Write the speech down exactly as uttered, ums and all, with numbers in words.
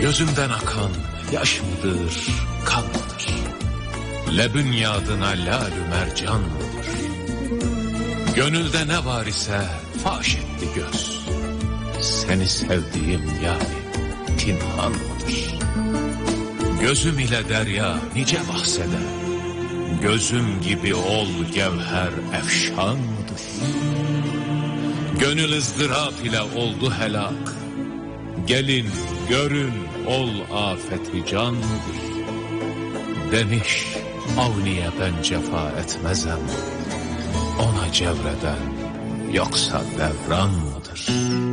Gözümden akan yaş mıdır, kan mıdır? Lebün yadına lalü mercan mıdır? Gönülde ne var ise faş etti göz. Seni sevdiğim yani pinhan mıdır? Gözüm ile derya nice bahseder. Gözüm gibi ol gevher efşan mıdır? Gönül ızdırap ile oldu helak. Gelin görün ol afeti can mıdır? Demiş Avniye ben cefa etmezem. Ona cevreden yoksa devran mıdır?